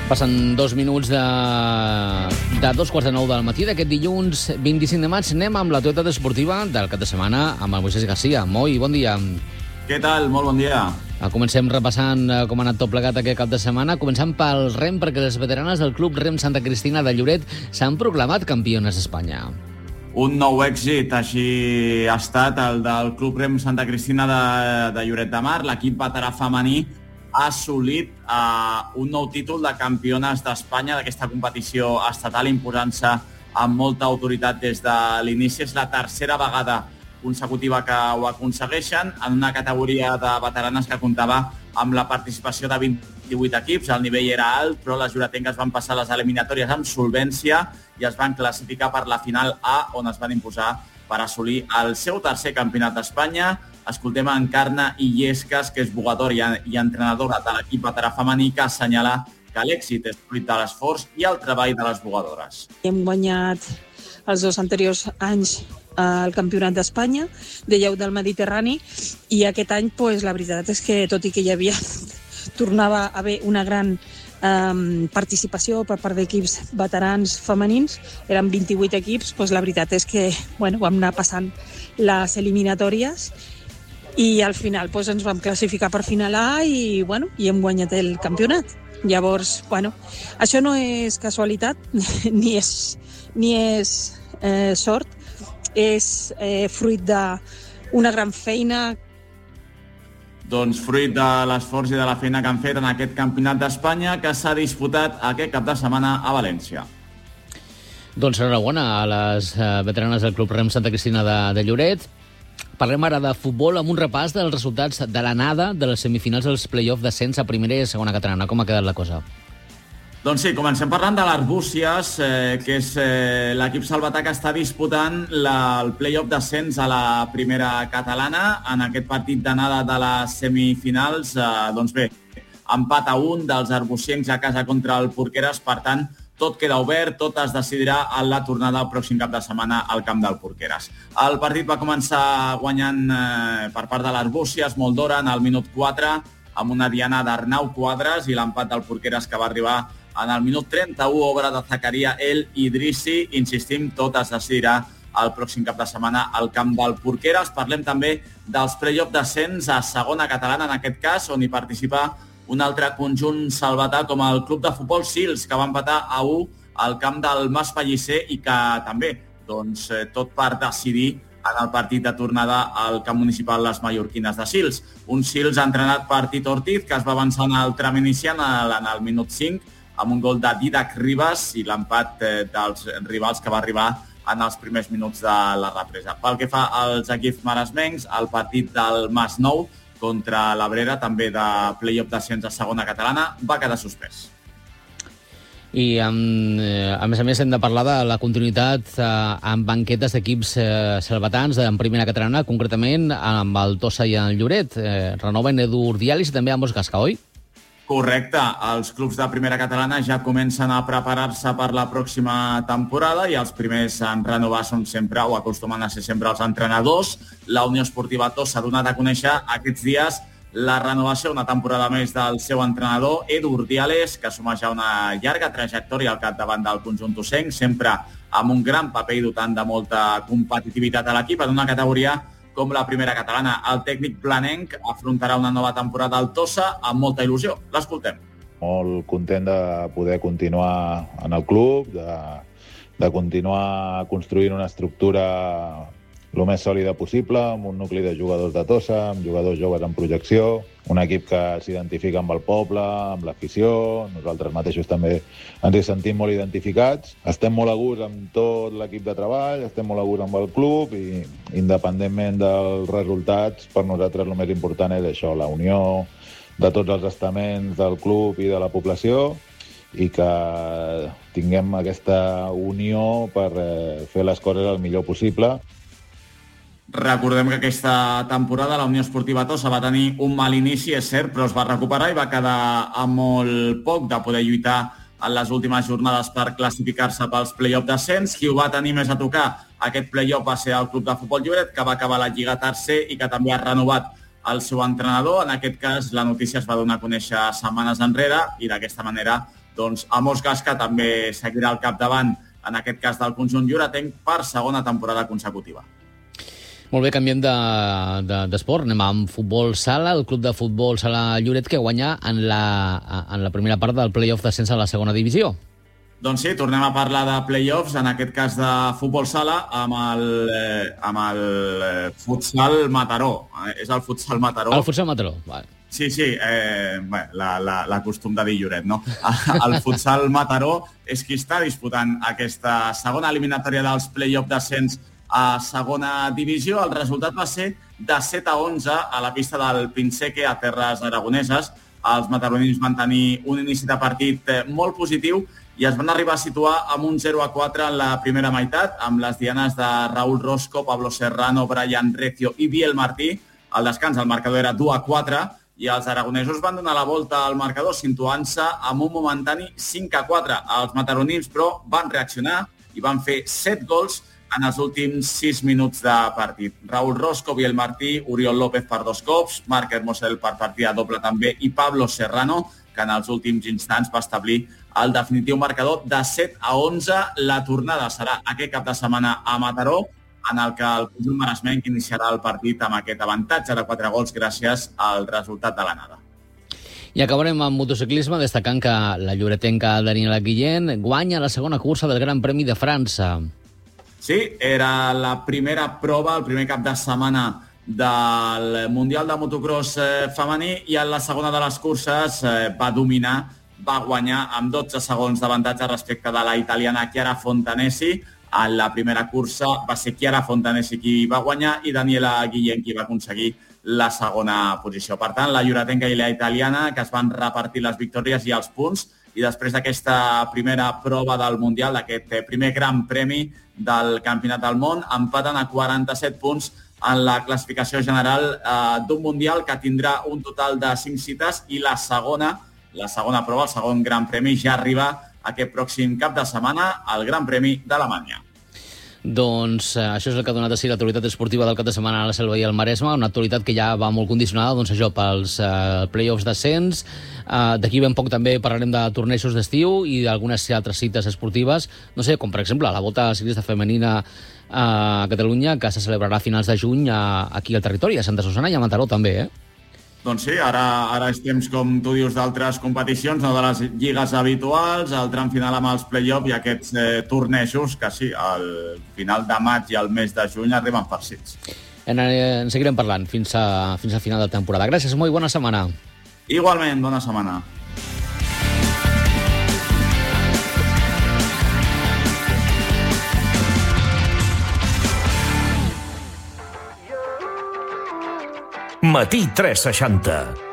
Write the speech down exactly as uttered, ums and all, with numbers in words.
Passen dos minuts de, de dos quarts de nou del matí d'aquest dilluns vint-i-cinc de maig. Anem amb la actualitat esportiva del cap de setmana amb el Moisés Garcia. Moi, bon dia. Què tal? Molt bon dia. Comencem repassant com ha anat tot plegat aquest cap de setmana. Començant pel rem, perquè les veteranes del Club Rem Santa Cristina de Lloret s'han proclamat campiones d'Espanya. Un nou èxit, així ha estat el del Club Rem Santa Cristina de, de Lloret de Mar. L'equip veterà femení ha assolit uh, un nou títol de campiones d'Espanya d'aquesta competició estatal, imposant-se amb molta autoritat des de l'inici. És la tercera vegada consecutiva que ho aconsegueixen en una categoria de veteranes que comptava amb la participació de vint-i-vuit equips. El nivell era alt, però les lloretenques van passar les eliminatòries amb solvència i es van classificar per la final A, on es van imposar per assolir el seu tercer campionat d'Espanya. Escoltem a Encarna Illescas, que és jugadora i entrenadora de l'equip veterà femení, que assenyala que l'èxit és fruit de l'esforç i el treball de les jugadores. Hem guanyat els dos anteriors anys el Campionat d'Espanya de lleu del Mediterrani i aquest any, pues, la veritat és que, tot i que hi havia tornava a haver una gran um, participació per part d'equips veterans femenins, eren vint-i-vuit equips, pues, la veritat és que bueno, vam anar passant les eliminatòries i al final pues, ens vam classificar per final A i, bueno, i hem guanyat el campionat. Llavors, bueno, això no és casualitat, ni és, ni és eh, sort, és eh, fruit d'una gran feina. Doncs fruit de l'esforç i de la feina que han fet en aquest campionat d'Espanya, que s'ha disputat aquest cap de setmana a València. Doncs enhorabona a les eh, veteranes del Club Rem Santa Cristina de, de Lloret. Parlem ara de futbol amb un repàs dels resultats de l'anada de les semifinals dels play-off d'ascens a primera i a segona catalana. Com ha quedat la cosa? Doncs sí, comencem parlant de l'Arbúcies, eh, que és eh, l'equip salvatà que està disputant la, el play-off d'ascens a la primera catalana. En aquest partit d'anada de les semifinals, eh, doncs bé, empat a un dels arbusiencs a casa contra el Porqueres, per tant, tot queda obert, tot es decidirà a la tornada el pròxim cap de setmana al camp del Porqueres. El partit va començar guanyant eh, per part de l'Arbúcies, molt d'hora, en el minut quatre, amb una diana d'Arnau Quadres, i l'empat del Porqueres que va arribar en el minut trenta-u, obra de Zakaria El Idrissi. Insistim, tot es decidirà el pròxim cap de setmana al camp del Porqueres. Parlem també dels play-off d'ascens a segona catalana, en aquest cas, on hi participa un altre conjunt salvatà com el Club de Futbol Sils, que va empatar a u al camp del Mas Pellicer i que també, doncs, tot per decidir en el partit de tornada al camp municipal Les Mallorquines de Sils. Un Sils entrenat per Tito Ortiz, que es va avançar en el tram inicial en el minut cinc, amb un gol de Didac Ribas i l'empat dels rivals que va arribar en els primers minuts de la represa. Pel que fa als equips maresmencs, el partit del Masnou contra l'Abrera, també de play-off d'ascens a segona catalana, va quedar suspès. I, um, a més a més, hem de parlar de la continuïtat uh, amb banquetes d'equips uh, salvatans en primera catalana, concretament amb el Tossa i el Lloret. Uh, renoven Edu Urdialis i també Amos Gasca, oi? Correcte. Els clubs de primera catalana ja comencen a preparar-se per la pròxima temporada i els primers en renovar són sempre, o acostumen a ser sempre, els entrenadors. La Unió Esportiva Tossa ha donat a conèixer aquests dies la renovació una temporada més del seu entrenador, Edu Urdiales, que assumeix ja una llarga trajectòria al capdavant del conjunt tossenc, sempre amb un gran paper i dotant de molta competitivitat a l'equip en una categoria com la primera catalana. El tècnic blanenc afrontarà una nova temporada al Tossa amb molta il·lusió. L'escoltem. Molt content de poder continuar en el club, de, de continuar construint una estructura el més sòlida possible, amb un nucli de jugadors de Tossa, amb jugadors joves en projecció, un equip que s'identifica amb el poble, amb l'afició, nosaltres mateixos també ens hi sentim molt identificats. Estem molt a gust amb tot l'equip de treball, estem molt a gust amb el club i, independentment dels resultats, per nosaltres el més important és això, la unió de tots els estaments del club i de la població i que tinguem aquesta unió per eh, fer les coses el millor possible. Recordem que aquesta temporada la Unió Esportiva Tossa va tenir un mal inici, és cert, però es va recuperar i va quedar a molt poc de poder lluitar en les últimes jornades per classificar-se pels play-off d'ascens. Qui ho va tenir més a tocar aquest play-off va ser el Club de Futbol Lloret, que va acabar la Lliga tercer i que també ha renovat el seu entrenador. En aquest cas, la notícia es va donar a conèixer setmanes enrere i d'aquesta manera doncs Amos Gasca també seguirà al capdavant, en aquest cas del conjunt lloretenc, per segona temporada consecutiva. Molt bé, canviem d'esport. De, de, Anem amb futbol sala. El club de futbol sala Lloret que guanya en la, en la primera part del play-off d'ascens a la segona divisió. Doncs sí, tornem a parlar de play-offs, en aquest cas de futbol sala, amb el, eh, amb el eh, futsal Mataró. Eh, és el futsal Mataró. El futsal Mataró, vale. Sí, sí, eh, bé, la, la, la costum de dir Lloret, no? El futsal Mataró és qui està disputant aquesta segona eliminatòria dels play-off d'ascens a segona divisió. El resultat va ser de set a onze a la pista del Pinseque, a terres aragoneses. Els mataronins van tenir un inici de partit molt positiu i es van arribar a situar amb un zero a quatre en la primera meitat, amb les dianes de Raúl Rosco, Pablo Serrano, Brian Recio i Biel Martí. Al descans el marcador era dos a quatre i els aragonesos van donar la volta al marcador situant-se amb un momentani cinc a quatre. Els mataronins, però, van reaccionar i van fer set gols en els últims sis minuts de partit. Raúl Rosco, Biel Martí, Oriol López per dos cops, Marc Hermosel per partida doble també i Pablo Serrano, que en els últims instants va establir el definitiu marcador de set a onze. La tornada serà aquest cap de setmana a Mataró, en el que el conjunt maresmenc iniciarà el partit amb aquest avantatge de quatre gols gràcies al resultat de l'anada. I acabarem amb motociclisme, destacant que la lloretenca Daniela Guillén guanya la segona cursa del Gran Premi de França. Sí, era la primera prova, el primer cap de setmana del Mundial de Motocross femení i en la segona de les curses va dominar, va guanyar amb dotze segons d'avantatge respecte de la italiana Chiara Fontanesi. En la primera cursa va ser Chiara Fontanesi qui va guanyar i Daniela Guillén qui va aconseguir la segona posició. Per tant, la lloretenca i la italiana que es van repartir les victòries i els punts i després d'aquesta primera prova del Mundial, d'aquest primer gran premi del Campionat del Món, empaten a quaranta-set punts en la classificació general eh, d'un Mundial que tindrà un total de cinc cites i la segona, la segona prova, el segon gran premi, ja arriba aquest pròxim cap de setmana al Gran Premi d'Alemanya. Doncs eh, això és el que ha donat a si l'actualitat esportiva del cap de setmana a la Selva i al Maresme, una actualitat que ja va molt condicionada doncs, això pels eh, play-offs d'ascens. Eh, D'aquí ben poc també parlarem de tornejos d'estiu i d'algunes altres cites esportives, no sé, com per exemple la Volta Ciclista Femenina a Catalunya, que se celebrarà a finals de juny a, aquí al territori, a Santa Susana i a Mataró també, eh? Doncs sí, ara, ara és temps, com tu dius, d'altres competicions, no de les lligues habituals, el tram final amb els play-off i aquests eh, tornejos que sí, al final de maig i al mes de juny arriben farcits. En, en seguirem parlant fins a, fins al final de temporada. Gràcies, molt bona setmana. Igualment, bona setmana. Matí tres seixanta.